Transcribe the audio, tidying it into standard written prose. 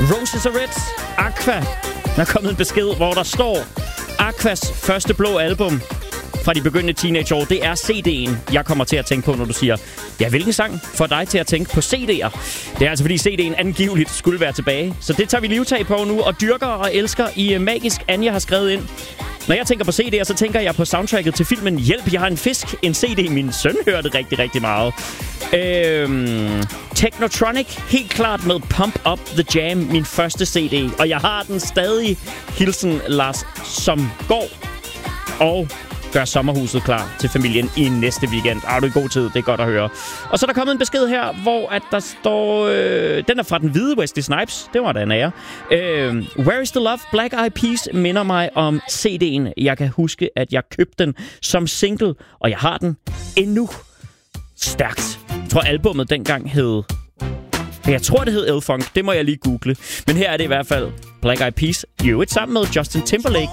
Roses are Red, Aqua. Der er kommet en besked, hvor der står: Aquas første blå album fra de begyndende teenageår, det er CD'en, jeg kommer til at tænke på, når du siger, ja, hvilken sang får dig til at tænke på CD'er? Det er altså, fordi CD'en angiveligt skulle være tilbage. Så det tager vi livtag på nu, og dyrker og elsker i Magisk. Anja har skrevet ind: når jeg tænker på CD'er, så tænker jeg på soundtracket til filmen Hjælp, jeg har en fisk. En CD, min søn hørte rigtig, rigtig meget. Technotronic, helt klart med Pump Up The Jam, min første CD. Og jeg har den stadig. Hilsen Lars, som går og gør sommerhuset klar til familien i næste weekend. Du i god tid, det er godt at høre. Og så er der kommet en besked her, hvor at der står... den er fra den hvide Wesley Snipes. Det var da en ære. Where is the Love? Black Eyed Peas minder mig om CD'en. Jeg kan huske, at jeg købte den som single, og jeg har den endnu. Stærkt. Jeg tror, albummet dengang hed... Jeg tror, det hed L-Funk. Det må jeg lige google. Men her er det i hvert fald Black Eyed Peas. Jo, sammen med Justin Timberlake.